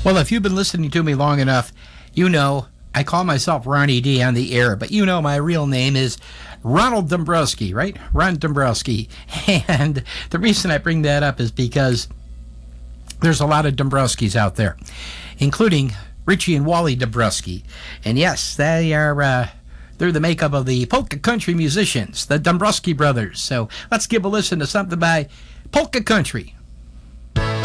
Well, if you've been listening to me long enough, you know I call myself Ronnie D on the air, but you know my real name is Ronald Dombrowski, right? Ron Dombrowski. And the reason I bring that up is because there's a lot of Dombrowskis out there, including Richie and Wally Dombrowski. And yes, they're the makeup of the polka country musicians, the Dombrowski brothers. So let's give a listen to something by Polka Country